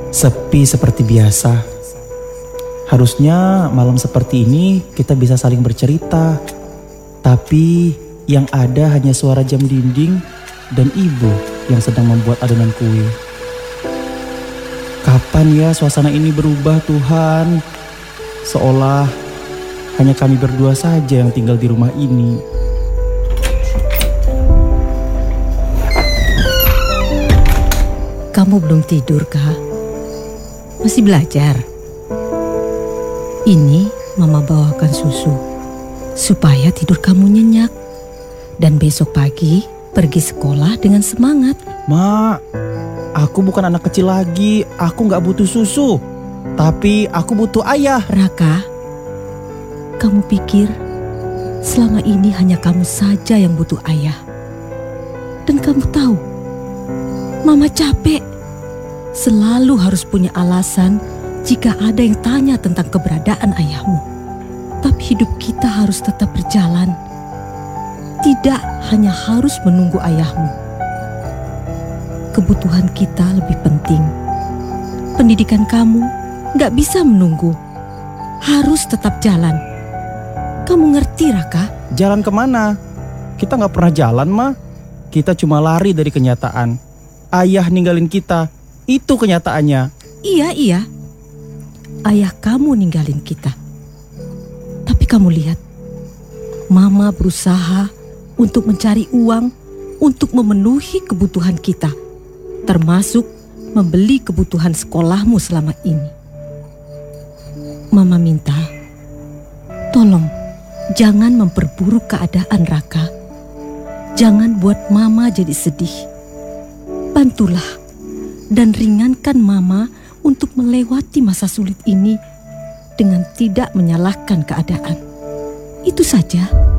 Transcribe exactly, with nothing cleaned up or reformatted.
Sepi seperti biasa. Harusnya malam seperti ini kita bisa saling bercerita. Tapi yang ada hanya suara jam dinding dan ibu yang sedang membuat adonan kue. Kapan ya suasana ini berubah, Tuhan? Seolah hanya kami berdua saja yang tinggal di rumah ini. Kamu belum tidur, Kak? Masih belajar? Ini Mama bawakan susu supaya tidur kamu nyenyak dan besok pagi pergi sekolah dengan semangat. Ma, aku bukan anak kecil lagi. Aku gak butuh susu. Tapi aku butuh ayah. Raka, kamu pikir selama ini hanya kamu saja yang butuh ayah. Dan kamu tahu, Mama capek. Selalu harus punya alasan jika ada yang tanya tentang keberadaan ayahmu. Tapi hidup kita harus tetap berjalan. Tidak hanya harus menunggu ayahmu. Kebutuhan kita lebih penting. Pendidikan kamu gak bisa menunggu. Harus tetap jalan. Kamu ngerti, Raka? Jalan kemana? Kita gak pernah jalan, Ma. Kita cuma lari dari kenyataan. Ayah ninggalin kita. Itu kenyataannya. Iya, iya. Ayah kamu ninggalin kita. Tapi kamu lihat, Mama berusaha untuk mencari uang untuk memenuhi kebutuhan kita, termasuk membeli kebutuhan sekolahmu selama ini. Mama minta, tolong jangan memperburuk keadaan, Raka. Jangan buat Mama jadi sedih. Bantulah dan ringankan Mama untuk melewati masa sulit ini dengan tidak menyalahkan keadaan. Itu saja.